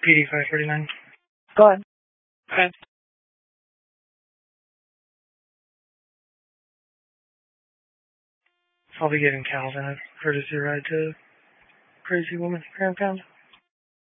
PD 539. Go ahead. Okay. I'll be giving Calvin a courtesy ride to Crazy Woman here in town.